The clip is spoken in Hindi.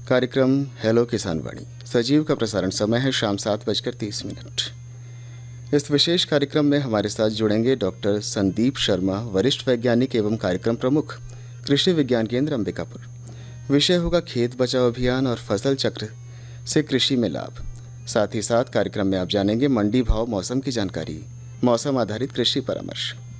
कार्यक्रम हेलो किसान वाणी सजीव का प्रसारण समय है शाम 7:30। इस विशेष कार्यक्रम में हमारे साथ जुड़ेंगे डॉक्टर संदीप शर्मा, वरिष्ठ वैज्ञानिक एवं कार्यक्रम प्रमुख, कृषि विज्ञान केंद्र अंबिकापुर। विषय होगा खेत बचाओ अभियान और फसल चक्र से कृषि में लाभ। साथ ही साथ कार्यक्रम में आप जानेंगे मंडी भाव, मौसम की जानकारी, मौसम आधारित कृषि परामर्श।